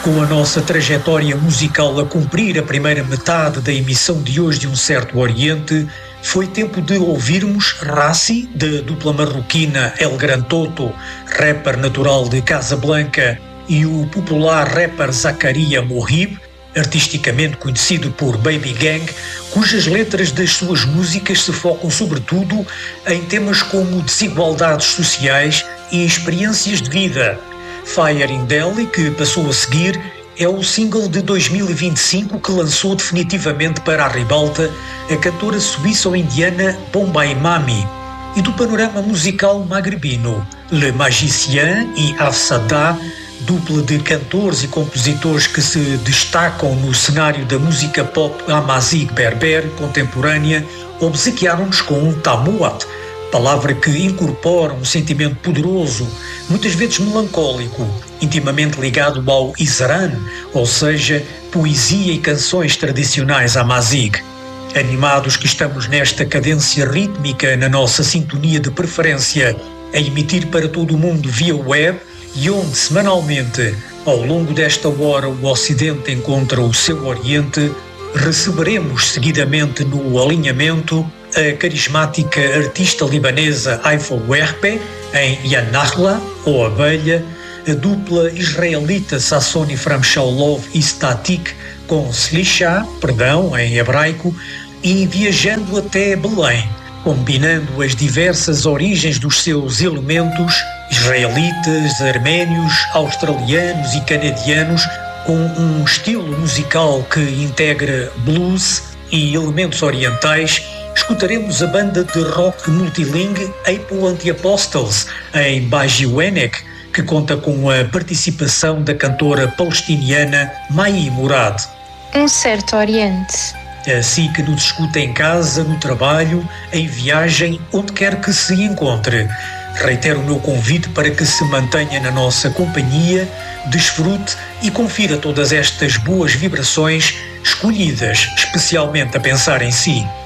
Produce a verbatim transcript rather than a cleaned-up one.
Com a nossa trajetória musical a cumprir a primeira metade da emissão de hoje de Um Certo Oriente, foi tempo de ouvirmos Rassi, da dupla marroquina El Gran Toto, rapper natural de Casablanca, e o popular rapper Zakaria Mohib, artisticamente conhecido por Baby Gang, cujas letras das suas músicas se focam sobretudo em temas como desigualdades sociais e experiências de vida. Fire in Delhi, que passou a seguir, é o single de dois mil e vinte e cinco que lançou definitivamente para a ribalta a cantora suíço-indiana Bombay Mami. E do panorama musical magrebino, Le Magicien e Afsada, dupla de cantores e compositores que se destacam no cenário da música pop amazigh berber contemporânea, obsequiaram-nos com Tamouat, palavra que incorpora um sentimento poderoso, muitas vezes melancólico, intimamente ligado ao Izran, ou seja, poesia e canções tradicionais amazigh. Animados que estamos nesta cadência rítmica na nossa sintonia de preferência a emitir para todo o mundo via web, e onde semanalmente, ao longo desta hora, o Ocidente encontra o seu Oriente, receberemos seguidamente no alinhamento a carismática artista libanesa Haifa Werpe em Yanahla, ou Abelha, a dupla israelita Sassoni Framshaulov e Static com Slisha, perdão, em hebraico, e viajando até Belém, combinando as diversas origens dos seus elementos, israelitas, arménios, australianos e canadianos, com um estilo musical que integra blues e elementos orientais, escutaremos a banda de rock multilingue Apple and the Apostles, em Bajiwenek, que conta com a participação da cantora palestiniana Mai Murad. Um Certo Oriente. Assim que nos escuta em casa, no trabalho, em viagem, onde quer que se encontre. Reitero o meu convite para que se mantenha na nossa companhia, desfrute e confira todas estas boas vibrações escolhidas especialmente a pensar em si.